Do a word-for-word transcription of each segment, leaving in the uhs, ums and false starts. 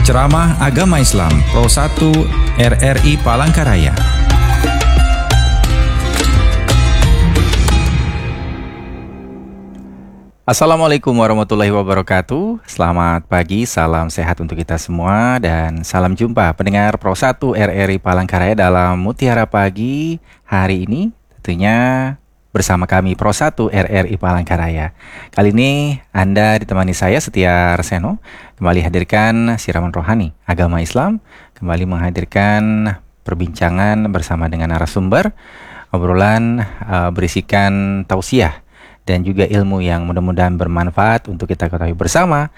Ceramah Agama Islam Pro satu R R I Palangkaraya. Assalamualaikum warahmatullahi wabarakatuh. Selamat pagi, salam sehat untuk kita semua dan salam jumpa pendengar Pro satu R R I Palangkaraya dalam Mutiara Pagi hari ini, tentunya bersama kami Pro satu R R I Palangkaraya. Kali ini Anda ditemani saya Setia Reseno kembali hadirkan siraman rohani agama Islam, kembali menghadirkan perbincangan bersama dengan narasumber, obrolan uh, berisikan tausiah dan juga ilmu yang mudah-mudahan bermanfaat untuk kita ketahui bersama.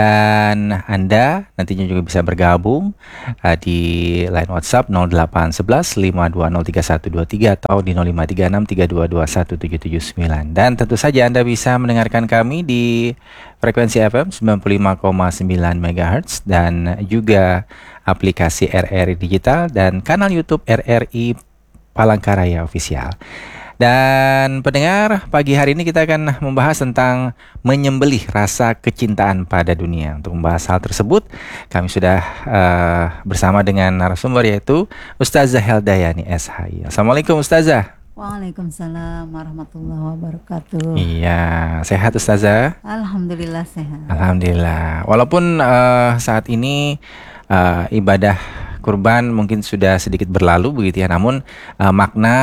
Dan Anda nantinya juga bisa bergabung uh, di line WhatsApp nol delapan satu satu lima dua nol tiga satu dua tiga atau di nol lima tiga enam tiga dua dua satu tujuh tujuh sembilan. Dan tentu saja Anda bisa mendengarkan kami di frekuensi F M sembilan puluh lima koma sembilan megahertz dan juga aplikasi R R I Digital dan kanal YouTube R R I Palangkaraya Official. Dan pendengar, pagi hari ini kita akan membahas tentang menyembelih rasa kecintaan pada dunia. Untuk membahas hal tersebut, kami sudah uh, bersama dengan narasumber yaitu Ustazah Heldayani S H I. Assalamualaikum Ustazah. Waalaikumsalam warahmatullahi wabarakatuh. Iya, sehat Ustazah? Alhamdulillah sehat. Alhamdulillah. Walaupun uh, saat ini uh, ibadah kurban mungkin sudah sedikit berlalu begitu ya, namun uh, makna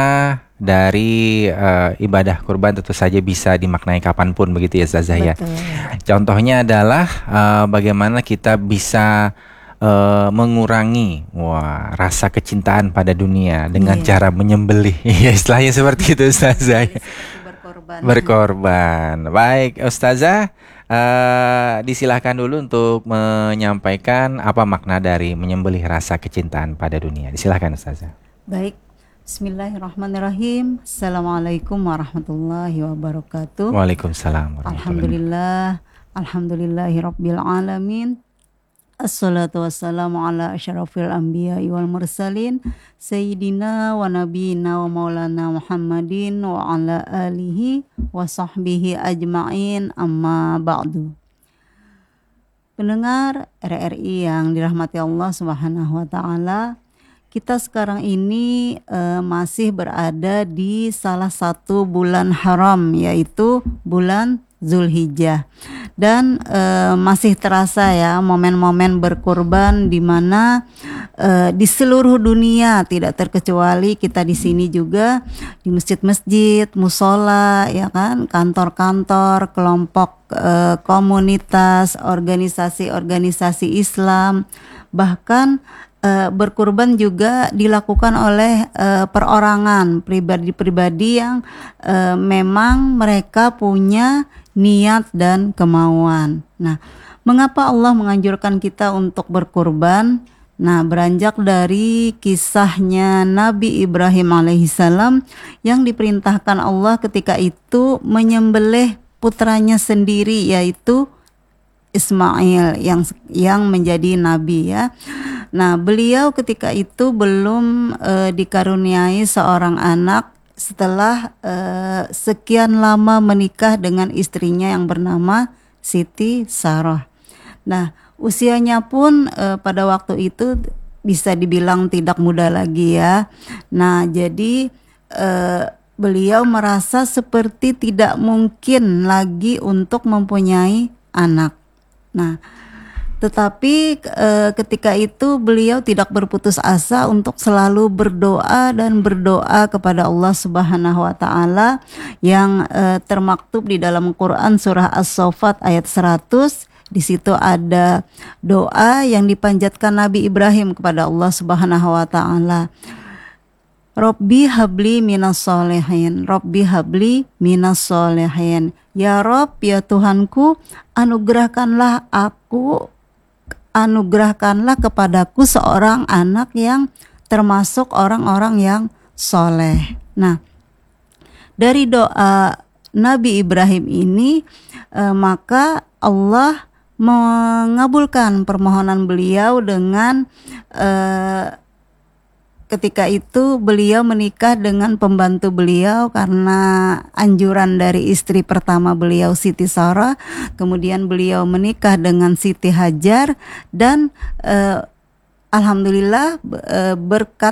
dari uh, ibadah kurban tentu saja bisa dimaknai kapanpun begitu ya Ustazah ya. Contohnya adalah uh, bagaimana kita bisa uh, mengurangi wah, rasa kecintaan pada dunia dengan yeah. cara menyembelih. Ya istilahnya seperti itu Ustazah. Ya, berkorban. Berkorban. Baik Ustazah, uh, disilahkan dulu untuk menyampaikan apa makna dari menyembelih rasa kecintaan pada dunia. Disilahkan Ustazah. Baik. Bismillahirrahmanirrahim. Assalamualaikum warahmatullahi wabarakatuh. Waalaikumsalam warahmatullahi. Alhamdulillah, alhamdulillahirabbil alamin. Assalatu wassalamu ala asyrafil anbiya'i wal mursalin sayyidina wa nabiyina wa maulana Muhammadin wa ala alihi wa sahbihi ajma'in, amma ba'du. Pendengar R R I yang dirahmati Allah Subhanahu wa taala, kita sekarang ini uh, masih berada di salah satu bulan haram, yaitu bulan Zulhijjah. Dan uh, masih terasa ya momen-momen berkurban di mana uh, di seluruh dunia, tidak terkecuali kita di sini juga, di masjid-masjid, musola, ya kan, kantor-kantor, kelompok uh, komunitas, organisasi-organisasi Islam, bahkan Uh, berkurban juga dilakukan oleh uh, perorangan pribadi-pribadi yang uh, memang mereka punya niat dan kemauan. Nah, mengapa Allah menganjurkan kita untuk berkurban? Nah, beranjak dari kisahnya Nabi Ibrahim alaihissalam yang diperintahkan Allah ketika itu menyembelih putranya sendiri, yaitu Ismail yang yang menjadi nabi ya. Nah, beliau ketika itu belum e, dikaruniai seorang anak setelah e, sekian lama menikah dengan istrinya yang bernama Siti Sarah. Nah, usianya pun e, pada waktu itu bisa dibilang tidak muda lagi ya. Nah, jadi e, beliau merasa seperti tidak mungkin lagi untuk mempunyai anak. Nah, tetapi e, ketika itu beliau tidak berputus asa untuk selalu berdoa dan berdoa kepada Allah Subhanahu wa taala yang e, termaktub di dalam Quran surah As-Saffat ayat seratus. Di situ ada doa yang dipanjatkan Nabi Ibrahim kepada Allah Subhanahu wa taala. Robbi habli minas solehin, Robbi habli minas solehin. Ya Rob, ya Tuhanku, anugerahkanlah aku, anugerahkanlah kepadaku seorang anak yang termasuk orang-orang yang soleh. Nah, dari doa Nabi Ibrahim ini, eh, maka Allah mengabulkan permohonan beliau dengan eh, ketika itu beliau menikah dengan pembantu beliau karena anjuran dari istri pertama beliau Siti Sarah. Kemudian beliau menikah dengan Siti Hajar dan eh, alhamdulillah eh, berkat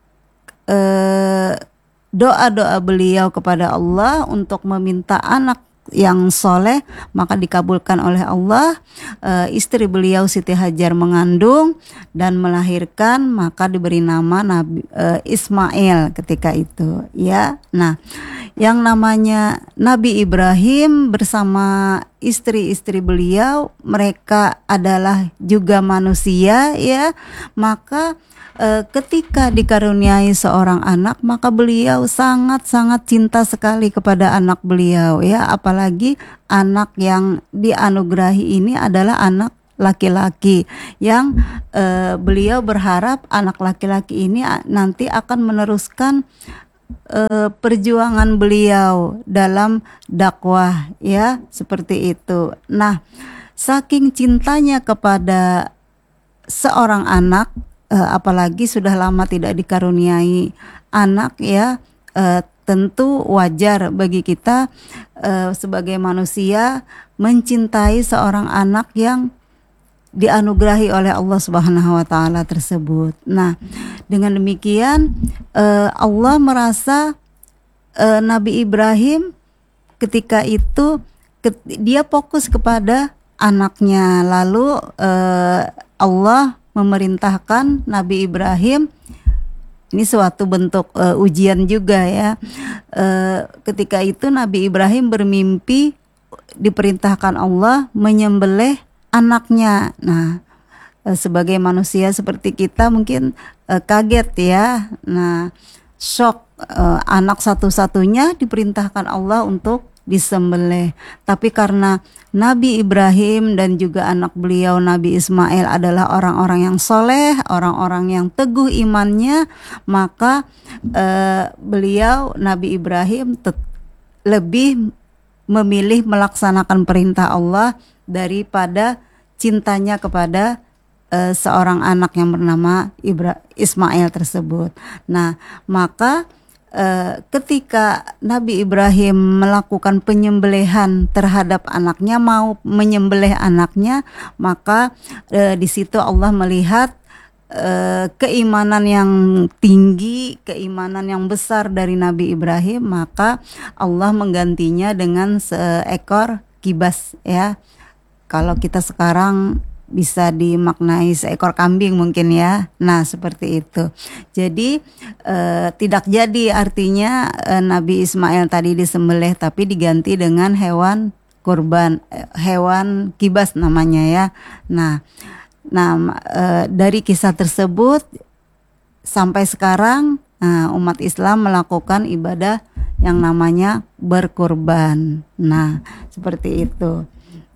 eh, doa-doa beliau kepada Allah untuk meminta anak yang soleh, maka dikabulkan oleh Allah. E, istri beliau Siti Hajar mengandung dan melahirkan, maka diberi nama Nabi e, Ismail ketika itu, ya. Nah, yang namanya Nabi Ibrahim bersama istri-istri beliau, mereka adalah juga manusia, ya. Maka E, ketika dikaruniai seorang anak, maka beliau sangat-sangat cinta sekali kepada anak beliau, ya, apalagi anak yang dianugerahi ini adalah anak laki-laki yang e, beliau berharap anak laki-laki ini nanti akan meneruskan e, perjuangan beliau dalam dakwah, ya, seperti itu. Nah, saking cintanya kepada seorang anak, Uh, apalagi sudah lama tidak dikaruniai anak, ya, uh, tentu wajar bagi kita uh, sebagai manusia mencintai seorang anak yang dianugerahi oleh Allah Subhanahu wa taala tersebut. Nah, dengan demikian uh, Allah merasa uh, Nabi Ibrahim ketika itu ke, dia fokus kepada anaknya, lalu uh, Allah memerintahkan Nabi Ibrahim, ini suatu bentuk uh, ujian juga, ya. Uh, ketika itu Nabi Ibrahim bermimpi diperintahkan Allah menyembelih anaknya. Nah, uh, sebagai manusia seperti kita mungkin uh, kaget, ya. Nah, shock, uh, anak satu-satunya diperintahkan Allah untuk disembelih. Tapi karena Nabi Ibrahim dan juga anak beliau Nabi Ismail adalah orang-orang yang soleh, orang-orang yang teguh imannya, maka eh, beliau Nabi Ibrahim tet- lebih memilih melaksanakan perintah Allah daripada cintanya kepada eh, seorang anak yang bernama Ibra- Ismail tersebut. Nah, maka Uh, ketika Nabi Ibrahim melakukan penyembelihan terhadap anaknya, mau menyembelih anaknya, maka uh, di situ Allah melihat uh, keimanan yang tinggi, keimanan yang besar dari Nabi Ibrahim, maka Allah menggantinya dengan seekor kibas, ya. Kalau kita sekarang bisa dimaknai seekor kambing mungkin, ya. Nah, seperti itu. Jadi eh, tidak jadi artinya eh, Nabi Ismail tadi disembelih, tapi diganti dengan hewan kurban, eh, hewan kibas namanya, ya. Nah, nah eh, dari kisah tersebut sampai sekarang nah, umat Islam melakukan ibadah yang namanya berkurban. Nah, seperti itu.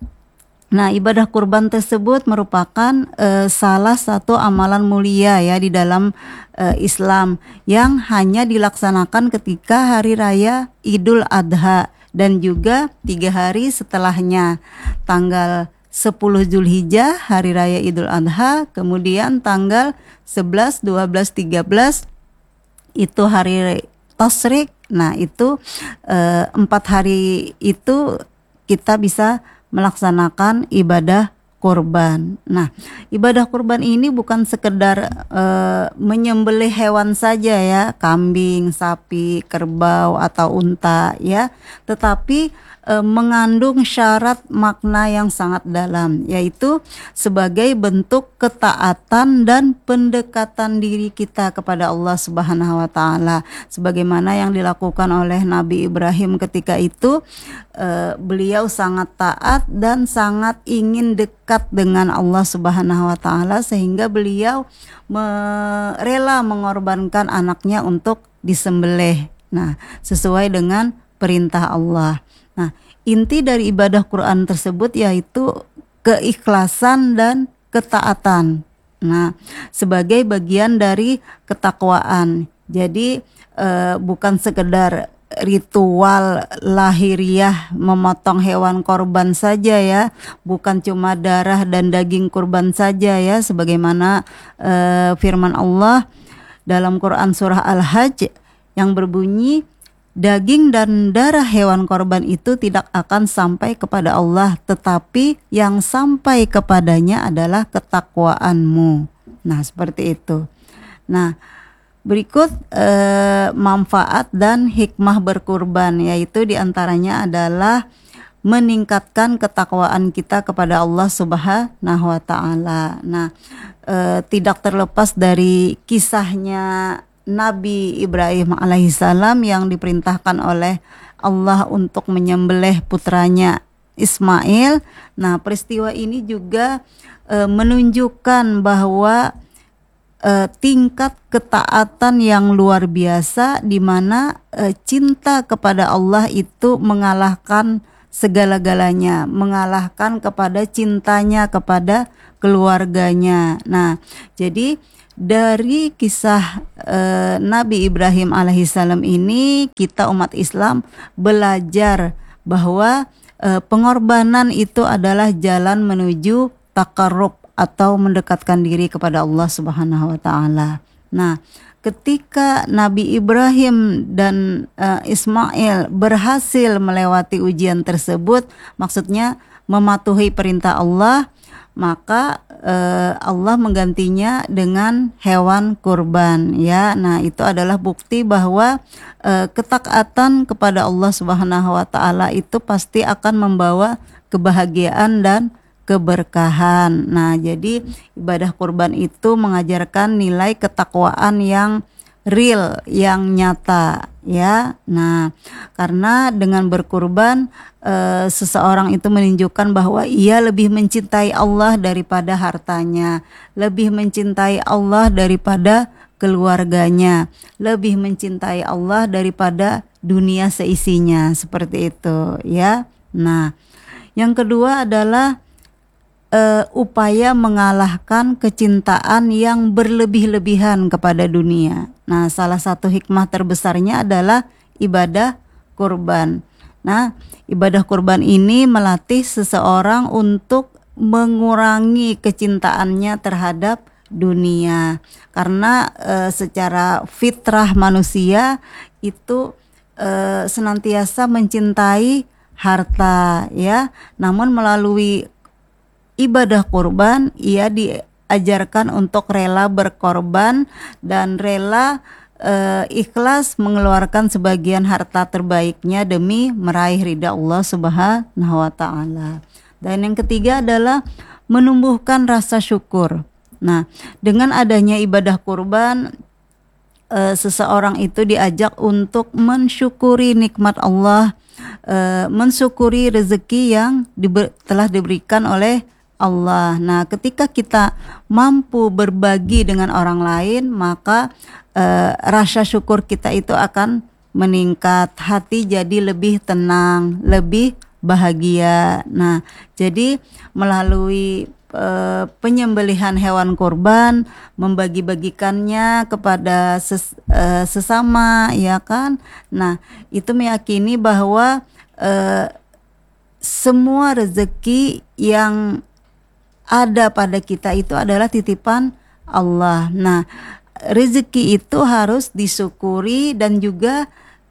Nah, ibadah kurban tersebut merupakan uh, salah satu amalan mulia, ya, di dalam uh, Islam yang hanya dilaksanakan ketika hari raya Idul Adha dan juga tiga hari setelahnya, tanggal sepuluh Zulhijjah hari raya Idul Adha, kemudian tanggal sebelas, dua belas, tiga belas itu hari Tasyrik. Nah, itu uh, empat hari itu kita bisa melaksanakan ibadah kurban. Nah, ibadah kurban ini bukan sekedar e, menyembelih hewan saja, ya, kambing, sapi, kerbau atau unta, ya, tetapi e, mengandung syarat makna yang sangat dalam, yaitu sebagai bentuk ketaatan dan pendekatan diri kita kepada Allah Subhanahu wa taala, sebagaimana yang dilakukan oleh Nabi Ibrahim ketika itu. Uh, beliau sangat taat dan sangat ingin dekat dengan Allah Subhanahu wa taala, sehingga beliau me- rela mengorbankan anaknya untuk disembelih. Nah, sesuai dengan perintah Allah. Nah, inti dari ibadah Quran tersebut yaitu keikhlasan dan ketaatan. Nah, sebagai bagian dari ketakwaan. Jadi uh, bukan sekedar ritual lahiriah memotong hewan korban saja, ya, bukan cuma darah dan daging kurban saja, ya, sebagaimana uh, firman Allah dalam Quran surah Al-Hajj yang berbunyi, daging dan darah hewan korban itu tidak akan sampai kepada Allah, tetapi yang sampai kepadanya adalah ketakwaanmu. Nah, seperti itu. Nah, berikut eh, manfaat dan hikmah berkurban, yaitu diantaranya adalah meningkatkan ketakwaan kita kepada Allah Subhanahu wa Ta'ala. Nah, eh, tidak terlepas dari kisahnya Nabi Ibrahim alaihissalam yang diperintahkan oleh Allah untuk menyembelih putranya Ismail. Nah, peristiwa ini juga e, menunjukkan bahwa e, tingkat ketaatan yang luar biasa, di mana e, cinta kepada Allah itu mengalahkan segala-galanya, mengalahkan kepada cintanya kepada keluarganya. Nah, jadi dari kisah eh, Nabi Ibrahim alaihissalam ini, kita umat Islam belajar bahwa eh, pengorbanan itu adalah jalan menuju taqarrub atau mendekatkan diri kepada Allah Subhanahu wa Ta'ala. Nah, ketika Nabi Ibrahim dan eh, Ismail berhasil melewati ujian tersebut, maksudnya mematuhi perintah Allah, maka eh, Allah menggantinya dengan hewan kurban, ya. Nah, itu adalah bukti bahwa eh, ketaatan kepada Allah Subhanahu wa Ta'ala itu pasti akan membawa kebahagiaan dan keberkahan. Nah, jadi ibadah kurban itu mengajarkan nilai ketakwaan yang real, yang nyata, ya. Nah, karena dengan berkurban e, seseorang itu menunjukkan bahwa ia lebih mencintai Allah daripada hartanya, lebih mencintai Allah daripada keluarganya, lebih mencintai Allah daripada dunia seisinya, seperti itu, ya. Nah, yang kedua adalah Uh, upaya mengalahkan kecintaan yang berlebih-lebihan kepada dunia. Nah, salah satu hikmah terbesarnya adalah ibadah kurban. Nah, ibadah kurban ini melatih seseorang untuk mengurangi kecintaannya terhadap dunia. Karena uh, secara fitrah manusia itu uh, senantiasa mencintai harta, ya. Namun melalui ibadah kurban, ia diajarkan untuk rela berkorban dan rela e, ikhlas mengeluarkan sebagian harta terbaiknya demi meraih ridha Allah Subhanahu wa Ta'ala. Dan yang ketiga adalah menumbuhkan rasa syukur. Nah, dengan adanya ibadah kurban, e, seseorang itu diajak untuk mensyukuri nikmat Allah, e, mensyukuri rezeki yang diber, telah diberikan oleh Allah. Nah, ketika kita mampu berbagi dengan orang lain, maka eh, rasa syukur kita itu akan meningkat, hati jadi lebih tenang, lebih bahagia. Nah, jadi melalui eh, penyembelihan hewan kurban, membagi-bagikannya kepada ses, eh, sesama, ya kan? Nah, itu meyakini bahwa eh, semua rezeki yang ada pada kita itu adalah titipan Allah. Nah, rezeki itu harus disyukuri dan juga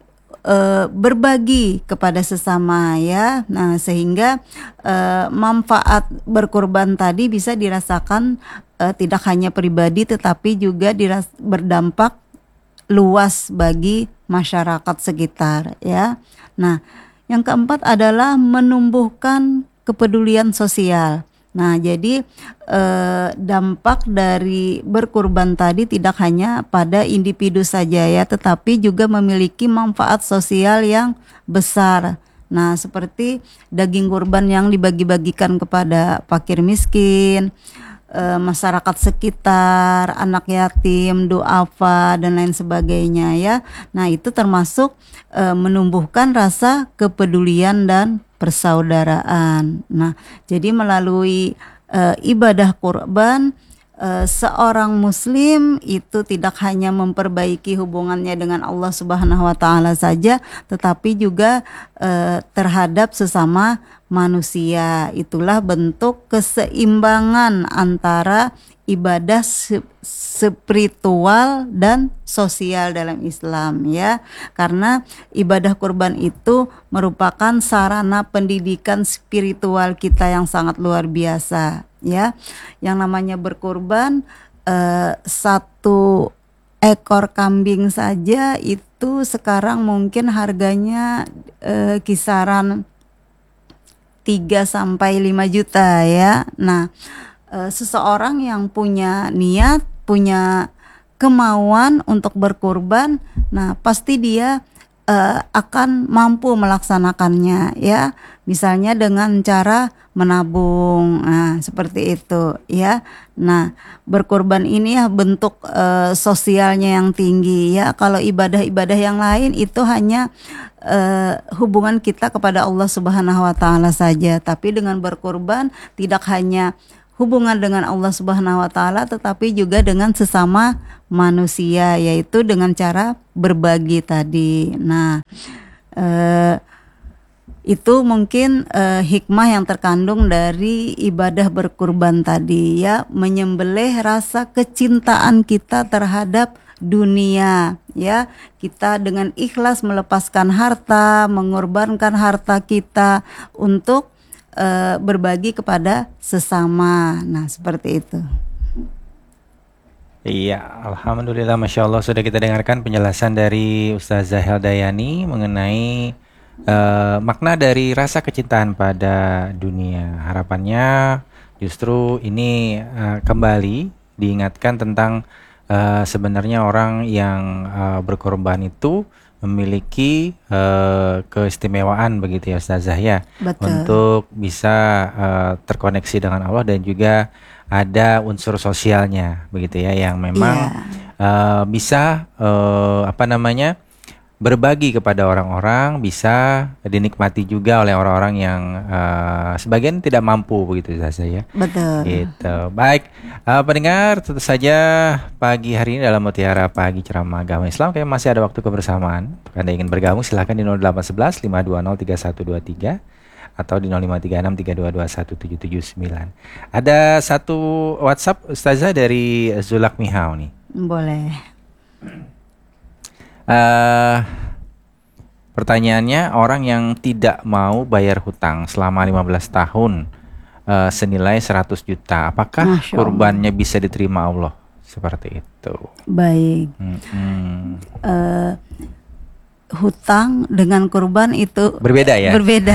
e, berbagi kepada sesama, ya. Nah, sehingga e, manfaat berkurban tadi bisa dirasakan e, tidak hanya pribadi tetapi juga diras- berdampak luas bagi masyarakat sekitar, ya. Nah, yang keempat adalah menumbuhkan kepedulian sosial. Nah, jadi eh, dampak dari berkurban tadi tidak hanya pada individu saja, ya, tetapi juga memiliki manfaat sosial yang besar. Nah, seperti daging kurban yang dibagi-bagikan kepada fakir miskin, eh, masyarakat sekitar, anak yatim, duafa, dan lain sebagainya, ya. Nah, itu termasuk eh, menumbuhkan rasa kepedulian dan persaudaraan. Nah, jadi melalui e, ibadah kurban, e, seorang muslim itu tidak hanya memperbaiki hubungannya dengan Allah Subhanahu wa Ta'ala saja, tetapi juga e, terhadap sesama manusia. Itulah bentuk keseimbangan antara ibadah se- spiritual dan sosial dalam Islam ya. Karena ibadah kurban itu merupakan sarana pendidikan spiritual kita yang sangat luar biasa ya. Yang namanya berkurban eh, satu ekor kambing saja itu sekarang mungkin harganya eh, kisaran tiga sampai lima juta ya. Nah, e, seseorang yang punya niat, punya kemauan untuk berkurban, nah pasti dia e, akan mampu melaksanakannya ya. Misalnya dengan cara menabung, nah seperti itu ya. Nah, berkurban ini ya bentuk e, sosialnya yang tinggi ya. Kalau ibadah-ibadah yang lain itu hanya Uh, hubungan kita kepada Allah Subhanahu wa taala saja, tapi dengan berkurban tidak hanya hubungan dengan Allah Subhanahu wa taala tetapi juga dengan sesama manusia, yaitu dengan cara berbagi tadi. Nah, uh, itu mungkin uh, hikmah yang terkandung dari ibadah berkurban tadi ya, menyembelih rasa kecintaan kita terhadap dunia ya. Kita dengan ikhlas melepaskan harta, mengorbankan harta kita untuk e, berbagi kepada sesama. Nah, seperti itu. Iya, alhamdulillah, masya Allah, sudah kita dengarkan penjelasan dari Ustazah Heldayani mengenai uh, makna dari rasa kecintaan pada dunia. Harapannya justru ini uh, kembali diingatkan tentang Uh, sebenarnya orang yang uh, berkorban itu memiliki uh, keistimewaan begitu ya Ustazah ya. Betul. Untuk bisa uh, terkoneksi dengan Allah dan juga ada unsur sosialnya begitu ya, yang memang yeah. uh, bisa uh, apa namanya berbagi kepada orang-orang, bisa dinikmati juga oleh orang-orang yang uh, sebagian tidak mampu begitu saja ya. Betul. Gitu. Baik, uh, pendengar, tentu saja pagi hari ini dalam Mutiara Pagi Ceramah Agama Islam kayaknya masih ada waktu kebersamaan. Untuk Anda ingin bergabung silahkan di nol delapan satu satu lima dua nol tiga satu dua tiga atau di nol lima tiga enam tiga dua dua satu tujuh tujuh sembilan. Ada satu WhatsApp Ustazah dari Zulak Mihau nih. Boleh. Uh, pertanyaannya, orang yang tidak mau bayar hutang selama lima belas tahun uh, senilai seratus juta, apakah kurbannya bisa diterima Allah? Seperti itu. Baik. Hmm. Uh, hutang dengan kurban itu berbeda ya? Berbeda.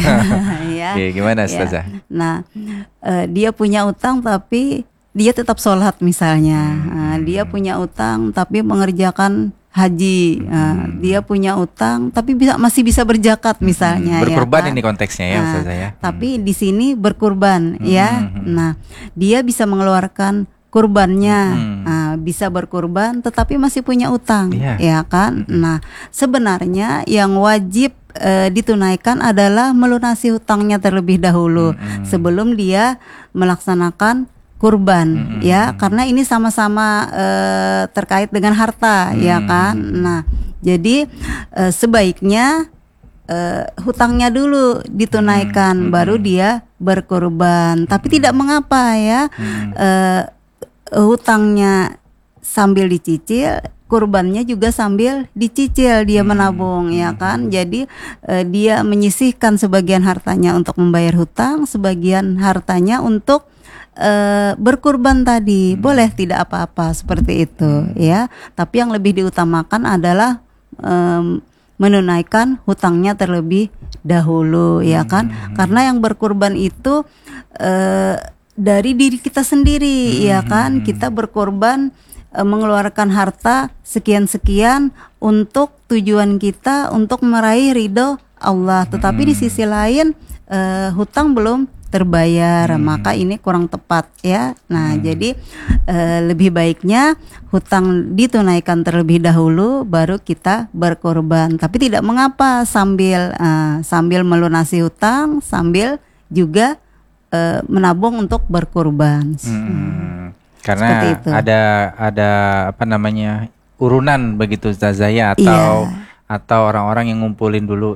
Ya. Oke, gimana Ustazah? Ya. Nah, uh, dia punya utang tapi dia tetap sholat misalnya. Hmm. Nah, dia punya utang tapi mengerjakan haji, hmm. nah, dia punya utang tapi bisa masih bisa berzakat misalnya. Berkurban ya kan? Ini konteksnya ya, nah, Ustazah ya. Tapi hmm. di sini berkurban hmm. ya. Nah, dia bisa mengeluarkan kurbannya, hmm. nah, bisa berkurban tetapi masih punya utang, yeah. ya kan. hmm. Nah, sebenarnya yang wajib e, ditunaikan adalah melunasi hutangnya terlebih dahulu hmm. sebelum dia melaksanakan kurban, hmm. ya, karena ini sama-sama e, terkait dengan harta, hmm. ya kan. Nah, jadi e, sebaiknya e, hutangnya dulu ditunaikan, hmm. baru dia berkurban. Hmm. Tapi tidak mengapa ya, hmm. e, hutangnya sambil dicicil, kurbannya juga sambil dicicil, dia hmm. menabung, ya kan. Jadi e, dia menyisihkan sebagian hartanya untuk membayar hutang, sebagian hartanya untuk Uh, berkurban tadi. hmm. Boleh, tidak apa-apa seperti itu, hmm. ya. Tapi yang lebih diutamakan adalah um, menunaikan hutangnya terlebih dahulu, hmm. ya kan. Karena yang berkurban itu uh, dari diri kita sendiri, hmm. ya kan. Kita berkorban uh, mengeluarkan harta sekian-sekian untuk tujuan kita untuk meraih ridho Allah. Tetapi hmm. di sisi lain uh, hutang belum terbayar, hmm. maka ini kurang tepat ya. Nah, hmm. jadi e, lebih baiknya hutang ditunaikan terlebih dahulu baru kita berkorban. Tapi tidak mengapa sambil e, sambil melunasi hutang, sambil juga e, menabung untuk berkorban. Hmm. Hmm. Karena ada ada apa namanya urunan begitu Ustazah atau yeah. atau orang-orang yang ngumpulin dulu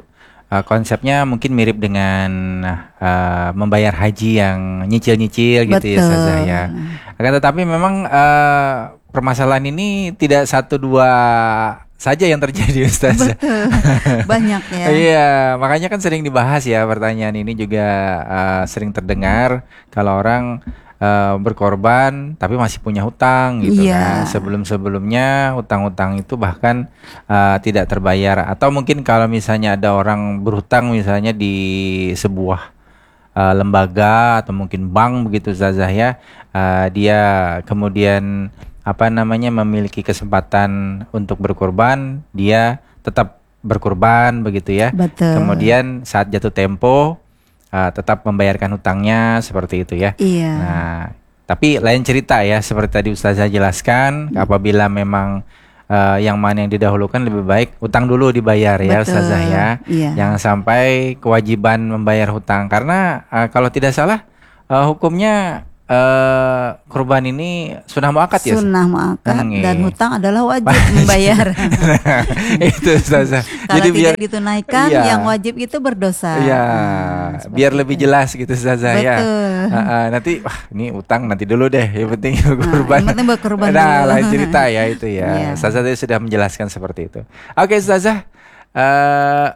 Uh, konsepnya mungkin mirip dengan uh, membayar haji yang nyicil-nyicil gitu ya Ustazah Betul. ya. Akan tetapi memang uh, permasalahan ini tidak satu dua saja yang terjadi Ustazah. Betul. Banyak ya. Iya, makanya kan sering dibahas ya, pertanyaan ini juga uh, sering terdengar kalau orang uh, berkorban tapi masih punya hutang gitu kan. Iya. Sebelum-sebelumnya hutang-hutang itu bahkan uh, tidak terbayar, atau mungkin kalau misalnya ada orang berhutang misalnya di sebuah uh, lembaga atau mungkin bank begitu Zazah ya, uh, dia kemudian apa namanya memiliki kesempatan untuk berkorban, dia tetap berkorban begitu ya. Betul. Kemudian saat jatuh tempo uh, tetap membayarkan hutangnya seperti itu ya. Iya. Nah, tapi lain cerita ya, seperti tadi Ustazah jelaskan, apabila memang uh, yang mana yang didahulukan, lebih baik utang dulu dibayar ya Betul. Ustazah ya. Iya. Jangan sampai kewajiban membayar hutang, karena uh, kalau tidak salah uh, hukumnya Uh, kurban ini sunnah muakkad ya? Sunnah muakkad, Hmm, dan iya. hutang adalah wajib membayar. Itu Ustazah. Kalau Jadi biar tidak ditunaikan, iya. yang wajib itu berdosa. Iya, Nah, seperti biar lebih itu. jelas gitu Ustazah ya. Betul. Uh, uh, nanti wah ini utang nanti dulu deh, yang penting Nah, kurban. yang penting berkorban Nah, dulu. lain cerita ya itu ya. Iya. Ustazah tadi sudah menjelaskan seperti itu. Oke Ustazah, uh,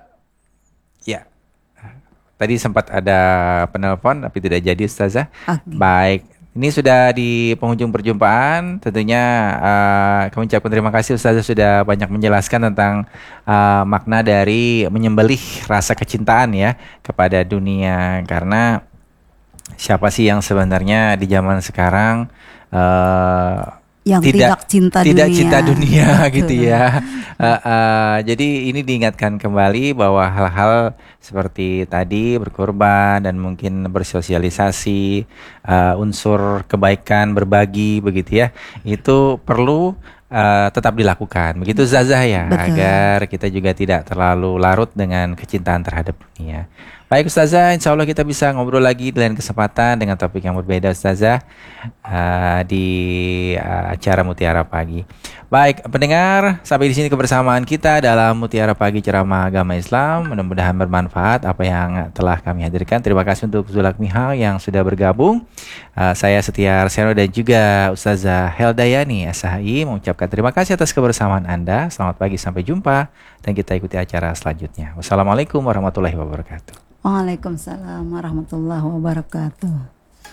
ya tadi sempat ada penelpon tapi tidak jadi Ustazah. Oke. Baik. Ini sudah di penghujung perjumpaan. Tentunya uh, kami ucapkan terima kasih Ustazah sudah banyak menjelaskan tentang uh, makna dari menyembelih rasa kecintaan ya kepada dunia. Karena siapa sih yang sebenarnya di zaman sekarang uh, Yang tidak cinta tidak dunia. cinta dunia Betul. gitu ya. Uh, uh, jadi ini diingatkan kembali bahwa hal-hal seperti tadi berkorban dan mungkin bersosialisasi, uh, unsur kebaikan berbagi begitu ya, itu perlu uh, tetap dilakukan. Begitu Zazah ya, Betul. agar kita juga tidak terlalu larut dengan kecintaan terhadap dunia. Baik Ustazah, insya Allah kita bisa ngobrol lagi di lain kesempatan dengan topik yang berbeda Ustazah, uh, di uh, acara Mutiara Pagi. Baik pendengar, sampai di sini kebersamaan kita dalam Mutiara Pagi Ceramah Agama Islam. Mudah-mudahan bermanfaat apa yang telah kami hadirkan. Terima kasih untuk Zulakmiha yang sudah bergabung. uh, Saya Setia Arseno dan juga Ustazah Heldayani S H I mengucapkan terima kasih atas kebersamaan Anda. Selamat pagi, sampai jumpa dan kita ikuti acara selanjutnya. Wassalamualaikum warahmatullahi wabarakatuh. Waalaikumsalam warahmatullahi wabarakatuh.